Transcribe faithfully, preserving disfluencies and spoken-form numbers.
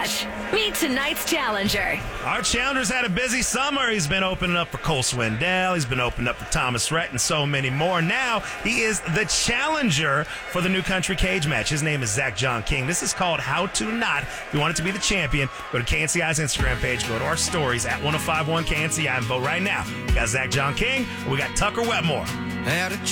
Josh, meet tonight's challenger. Our challenger's had a busy summer. He's been opening up for Cole Swindell. He's been opening up for Thomas Rhett and so many more. Now he is the challenger for the New Country Cage match. His name is Zach John King. This is called How to Not. If you want it to be the champion, go to K N C I's Instagram page, go to our stories at ten fifty-one K N C I and vote right now. We got Zach John King, we got Tucker Wetmore. Had a